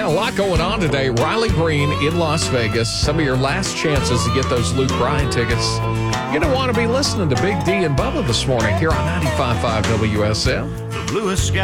a lot going on today. Riley Green in Las Vegas. Some of your last chances to get those Luke Bryan tickets. You're going to want to be listening to Big D and Bubba this morning here on 95.5 WSM. The bluest sky.